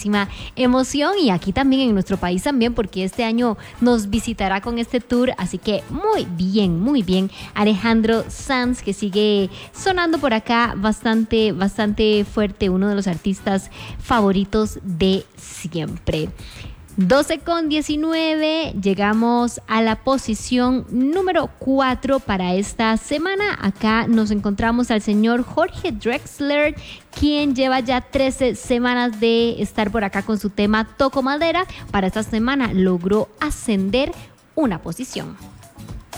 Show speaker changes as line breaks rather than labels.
muchísima emoción, y aquí también en nuestro país también, porque este año nos visitará con este tour, así que muy bien Alejandro Sanz, que sigue sonando por acá bastante fuerte, uno de los artistas favoritos de siempre. 12:19, llegamos a la posición número 4 para esta semana. Acá nos encontramos al señor Jorge Drexler, quien lleva ya 13 semanas de estar por acá con su tema Toco Madera. Para esta semana logró ascender una posición.